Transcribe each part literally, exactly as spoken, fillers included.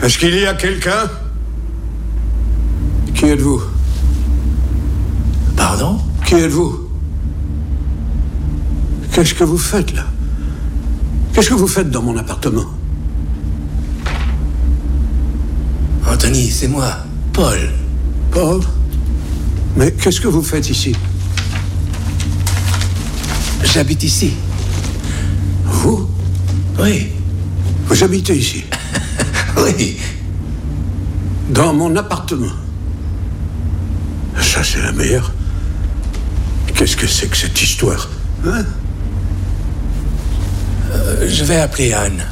Est-ce qu'il y a quelqu'un? Qui êtes-vous? Pardon? Qui êtes-vous? Qu'est-ce que vous faites, là? Qu'est-ce que vous faites dans mon appartement? Anthony, c'est moi, Paul. Paul? Mais qu'est-ce que vous faites ici? J'habite ici. Vous? Oui. Vous habitez ici? Oui. Dans mon appartement? Ça, c'est la meilleure. Qu'est-ce que c'est que cette histoire? Hein? euh, Je vais appeler Anne.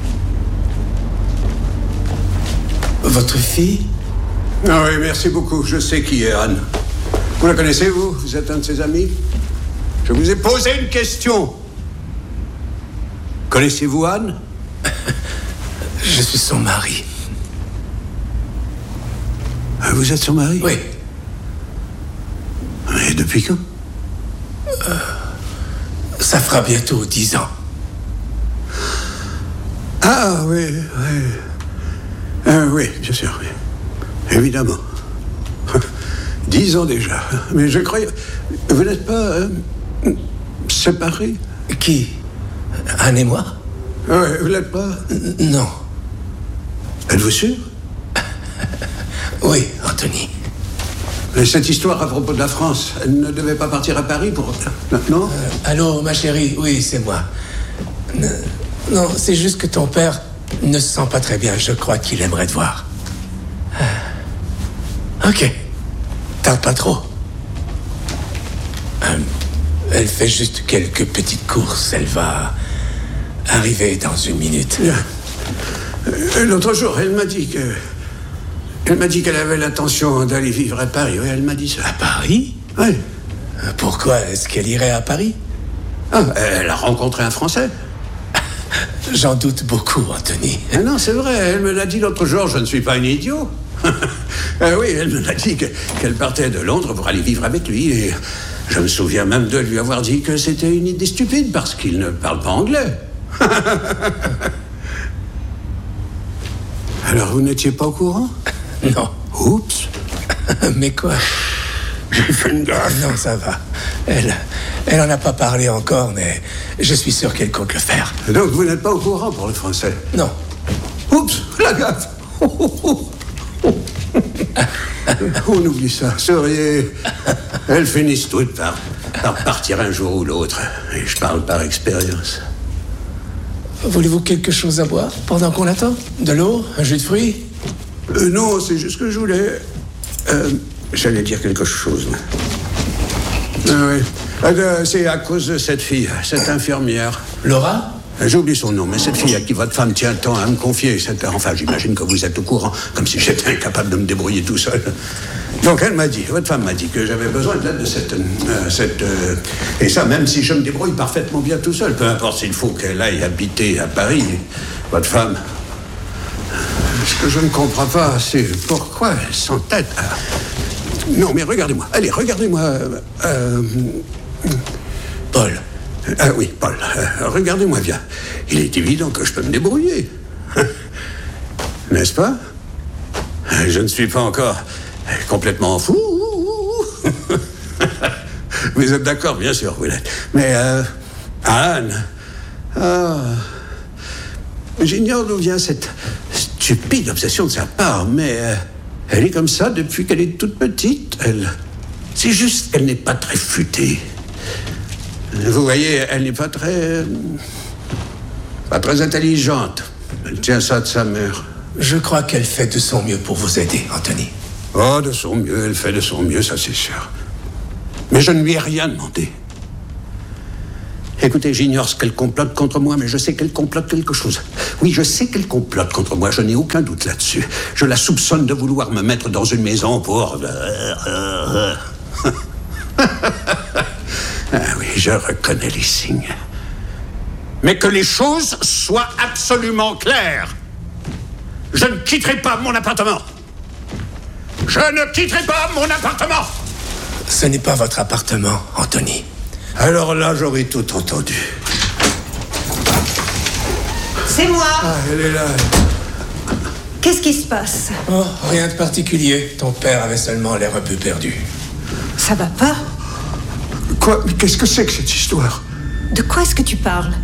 Votre fille? Ah oui, merci beaucoup. Je sais qui est Anne. Vous la connaissez, vous? Vous êtes un de ses amis? Je vous ai posé une question. Connaissez-vous Anne? Je suis son mari. Ah, vous êtes son mari? Oui. Mais depuis quand? euh, Ça fera bientôt dix ans. Ah oui, oui. Ah, oui, bien sûr, oui. Évidemment. Dix ans déjà. Mais je croyais... Vous n'êtes pas... Euh, séparés? Qui? Anne et moi? Oui, vous n'êtes pas... N- non. Êtes-vous sûr? Oui, Anthony. Mais cette histoire à propos de la France, elle ne devait pas partir à Paris pour... Non? euh, Allô, ma chérie? Oui, c'est moi. N- non, c'est juste que ton père ne se sent pas très bien. Je crois qu'il aimerait te voir. Ok. Tarde pas trop. Euh, elle fait juste quelques petites courses. Elle va arriver dans une minute. Euh, L'autre jour, elle m'a dit que... Elle m'a dit qu'elle avait l'intention d'aller vivre à Paris. Oui, elle m'a dit ça. À Paris? Oui. Pourquoi est-ce qu'elle irait à Paris? Ah, elle a rencontré un Français. J'en doute beaucoup, Anthony. Ah non, c'est vrai, elle me l'a dit l'autre jour, je ne suis pas un idiot. Ah oui, elle me l'a dit que- qu'elle partait de Londres pour aller vivre avec lui. Et je me souviens même de lui avoir dit que c'était une idée stupide parce qu'il ne parle pas anglais. Alors, vous n'étiez pas au courant? Non. Oups. Mais quoi? J'ai fait une gaffe. Non, ça va. Elle, elle en a pas parlé encore, mais je suis sûr qu'elle compte le faire. Donc, vous n'êtes pas au courant pour le français? Non. Oups, la gaffe. On oublie ça. Souriez. Elles finissent toutes par, par partir un jour ou l'autre. Et je parle par expérience. Voulez-vous quelque chose à boire pendant qu'on attend? De l'eau? Un jus de fruits? Euh, non, c'est juste que je voulais... Euh, J'allais dire quelque chose. Ah oui. Euh, c'est à cause de cette fille, cette infirmière. Laura? J'oublie son nom, mais cette fille à qui votre femme tient tant à me confier, cette... enfin, j'imagine que vous êtes au courant, comme si j'étais incapable de me débrouiller tout seul. Donc elle m'a dit, votre femme m'a dit que j'avais besoin de l'aide de cette... Euh, cette euh, et ça, même si je me débrouille parfaitement bien tout seul, peu importe s'il faut qu'elle aille habiter à Paris, votre femme... Ce que je ne comprends pas, c'est pourquoi elle s'entête à... Non, mais regardez-moi, allez, regardez-moi... Euh, euh, Paul. Ah oui, Paul, euh, regardez-moi bien. Il est évident que je peux me débrouiller. N'est-ce pas? Je ne suis pas encore complètement fou. Vous êtes d'accord, bien sûr, vous l'êtes. Mais, euh, Anne... Ah, j'ignore d'où vient cette stupide obsession de sa part, mais euh, elle est comme ça depuis qu'elle est toute petite. Elle... C'est juste qu'elle n'est pas très futée. Vous voyez, elle n'est pas très... pas très intelligente. Elle tient ça de sa mère. Je crois qu'elle fait de son mieux pour vous aider, Anthony. Oh, de son mieux, elle fait de son mieux, ça c'est sûr. Mais je ne lui ai rien demandé. Écoutez, j'ignore ce qu'elle complote contre moi, mais je sais qu'elle complote quelque chose. Oui, je sais qu'elle complote contre moi, je n'ai aucun doute là-dessus. Je la soupçonne de vouloir me mettre dans une maison pour... Ah oui, je reconnais les signes. Mais que les choses soient absolument claires. Je ne quitterai pas mon appartement. Je ne quitterai pas mon appartement. Ce n'est pas votre appartement, Anthony. Alors là, j'aurais tout entendu. C'est moi. Ah, elle est là. Qu'est-ce qui se passe? Oh, rien de particulier. Ton père avait seulement l'air un peu perdu. Ça va pas? Quoi? Mais qu'est-ce que c'est que cette histoire? De quoi est-ce que tu parles?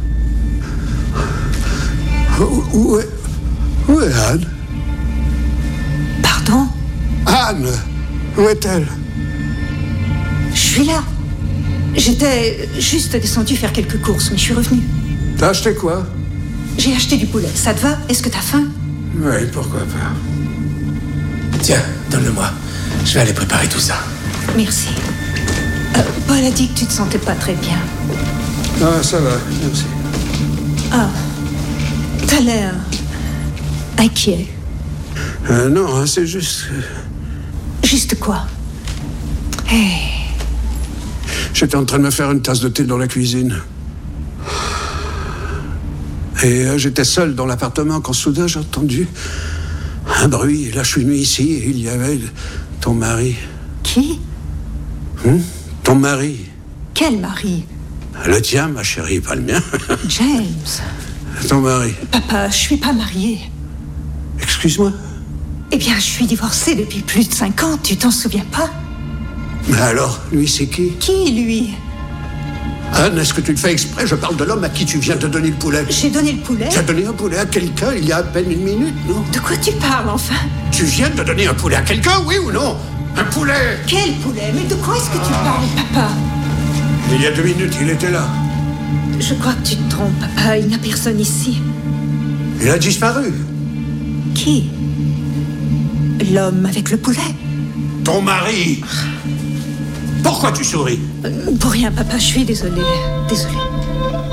Où, où est... Où est Anne? Pardon? Anne! Où est-elle? Je suis là. J'étais juste descendue faire quelques courses, mais je suis revenue. T'as acheté quoi? J'ai acheté du poulet. Ça te va? Est-ce que t'as faim? Oui, pourquoi pas. Tiens, donne-le-moi. Je vais aller préparer tout ça. Merci. Euh, Paul a dit que tu te sentais pas très bien. Ah, ça va, merci. Ah, t'as l'air inquiet. Euh, non, hein, c'est juste... Juste quoi? Hé, J'étais en train de me faire une tasse de thé dans la cuisine. Et euh, j'étais seul dans l'appartement quand soudain j'ai entendu un bruit. Et là, je suis venu ici et il y avait ton mari. qui? Hum? Ton mari. Quel mari? Le tien, ma chérie, pas le mien. James. Ton mari. Papa, je suis pas mariée. Excuse-moi. Eh bien, je suis divorcée depuis plus de cinq ans, tu t'en souviens pas? Mais alors, lui, c'est qui? Qui, lui? Anne, est-ce que tu le fais exprès? Je parle de l'homme à qui tu viens de donner le poulet. J'ai donné le poulet? Tu as donné un poulet à quelqu'un il y a à peine une minute, non? De quoi tu parles, enfin? Tu viens de donner un poulet à quelqu'un, oui ou non? Un poulet! Quel poulet? Mais de quoi est-ce que tu parles, papa? Il y a deux minutes, il était là. Je crois que tu te trompes, papa. Il n'y a personne ici. Il a disparu. Qui? L'homme avec le poulet? Ton mari. Pourquoi tu souris? Euh, Pour rien, papa. Je suis désolée. Désolée.